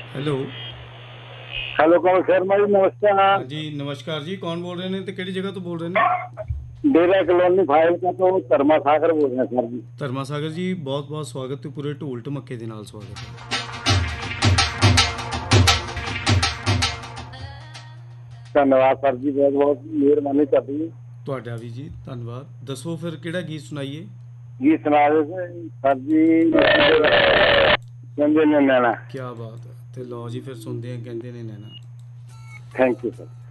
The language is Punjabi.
ਹੈਲੋ। ਹੈਲੋ ਕੌਣ ਸ਼ਰਮਾ ਜੀ, ਨਮਸਕਾਰ। ਹਾਂਜੀ ਨਮਸਕਾਰ ਜੀ, ਕੌਣ ਬੋਲ ਰਹੇ ਨੇ ਤੇ ਕਿਹੜੀ ਜਗ੍ਹਾ ਤੋਂ ਬੋਲ ਰਹੇ ਨੇ? ਡੇਰਾ ਕਲੋਨੀ ਫਾਜ਼ਿਲਕਾ ਤੋਂ ਧਰਮਾ ਸਾਗਰ ਬੋਲ ਰਿਹਾ ਸਰ ਜੀ। ਧਰਮਾ ਸਾਗਰ ਜੀ, ਬਹੁਤ ਬਹੁਤ ਸਵਾਗਤ ਤੇ ਪੂਰੇ ਢੋਲ ਢਮੱਕੇ ਦੇ ਨਾਲ ਸਵਾਗਤ ਹੈ। ਧੰਨਵਾਦ ਸਰ ਜੀ, ਬਹੁਤ ਬਹੁਤ ਮਿਹਰਬਾਨੀ ਤੁਹਾਡੀ। ਤੁਹਾਡਾ ਵੀ ਜੀ ਧੰਨਵਾਦ। ਦੱਸੋ ਫਿਰ ਕਿਹੜਾ ਗੀਤ ਸੁਣਾਈਏ? ਗੀਤ ਸੁਣਾ ਦਿਓ ਸਰ ਜੀ। ਕਹਿੰਦੇ ਨੇ ਨੈਣਾ। ਕੀ ਬਾਤ ਹੈ। ਤੇ ਲਓ ਜੀ ਫਿਰ ਸੁਣਦੇ ਹਾਂ ਕਹਿੰਦੇ ਨੇ ਨੈਣਾ। Thank you sir.